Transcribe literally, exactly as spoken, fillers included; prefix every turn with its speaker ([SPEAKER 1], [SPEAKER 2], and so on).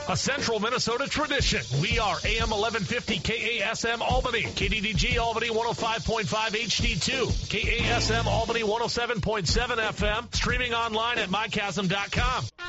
[SPEAKER 1] A Central Minnesota tradition. We are A M eleven fifty K A S M Albany, K D D G Albany one oh five point five H D two, K A S M Albany one oh seven point seven F M, streaming online at my chasm dot com.